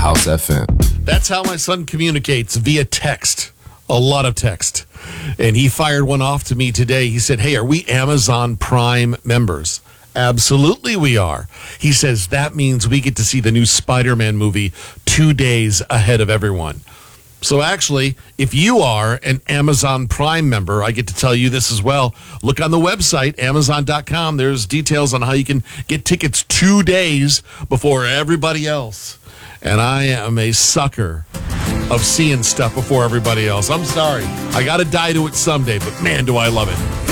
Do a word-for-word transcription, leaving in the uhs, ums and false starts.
House F M. That's how my son communicates, via text. A lot of text. And he fired one off to me today. He said, hey, are we Amazon Prime members? Absolutely we are. He says that means we get to see the new Spider-Man movie two days ahead of everyone. So actually, if you are an Amazon Prime member, I get to tell you this as well. Look on the website, amazon dot com. There's details on how you can get tickets two days before everybody else. And I am a sucker of seeing stuff before everybody else. I'm sorry. I got to die to it someday, but man, do I love it.